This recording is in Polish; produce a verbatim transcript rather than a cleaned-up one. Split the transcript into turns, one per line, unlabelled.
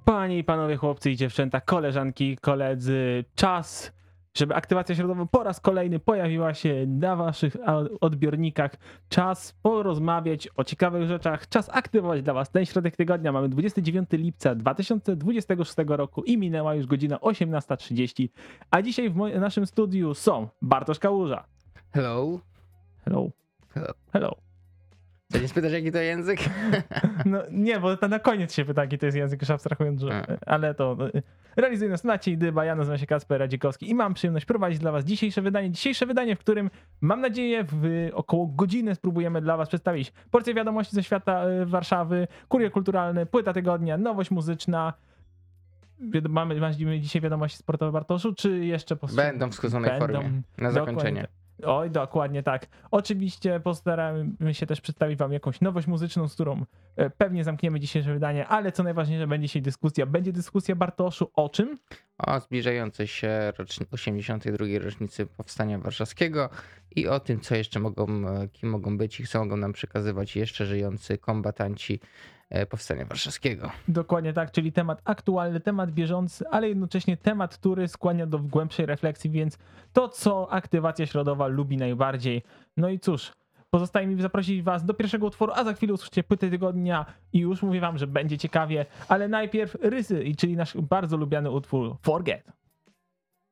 Panie i panowie, chłopcy i dziewczęta, koleżanki, koledzy, czas, żeby aktywacja środowa po raz kolejny pojawiła się na waszych odbiornikach. Czas porozmawiać o ciekawych rzeczach, czas aktywować dla was ten środek tygodnia. Mamy dwudziestego dziewiątego lipca dwa tysiące dwudziestego szóstego roku i minęła już godzina osiemnasta trzydzieści. A dzisiaj w moim, naszym studiu są Bartosz Kałuża.
Hello.
Hello.
Hello.
Hello.
Co, nie spytasz, jaki to język?
No nie, bo to na koniec się pyta, jaki to jest język, już abstrahując, że, ale to realizuje nas Maciej Dyba, ja nazywam się Kacper Radzikowski i mam przyjemność prowadzić dla was dzisiejsze wydanie. Dzisiejsze wydanie, w którym mam nadzieję w około godziny spróbujemy dla was przedstawić porcję wiadomości ze świata Warszawy, kurier kulturalny, płyta tygodnia, nowość muzyczna. Mamy, mamy dzisiaj wiadomości sportowe, Bartoszu, czy jeszcze po
Będą w skróconej
Będą.
formie, na zakończenie.
Dokładnie. Oj, dokładnie tak. Oczywiście postaramy się też przedstawić wam jakąś nowość muzyczną, z którą pewnie zamkniemy dzisiejsze wydanie, ale co najważniejsze, będzie dzisiaj dyskusja. Będzie dyskusja, Bartoszu, o czym?
O zbliżającej się roczni- osiemdziesiątej drugiej rocznicy Powstania Warszawskiego i o tym, co jeszcze mogą, kim mogą być i co mogą nam przekazywać jeszcze żyjący kombatanci Powstania Warszawskiego.
Dokładnie tak, czyli temat aktualny, temat bieżący, ale jednocześnie temat, który skłania do głębszej refleksji, więc to, co aktywacja środowa lubi najbardziej. No i cóż, pozostaje mi zaprosić was do pierwszego utworu, a za chwilę usłyszycie płytę tygodnia i już mówię wam, że będzie ciekawie, ale najpierw Rysy, czyli nasz bardzo lubiany utwór Forget.